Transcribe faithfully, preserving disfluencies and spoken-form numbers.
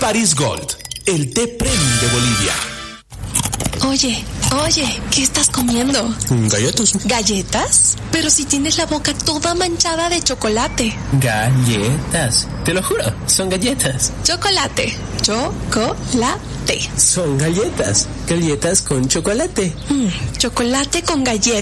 Paris Gold, el té premium de Bolivia. Oye, oye, ¿qué estás comiendo? Galletas. ¿Galletas? Pero si tienes la boca toda manchada de chocolate. Galletas. Te lo juro, son galletas. Chocolate. Chocolate. Son galletas. Galletas con chocolate. Mm, chocolate con galletas.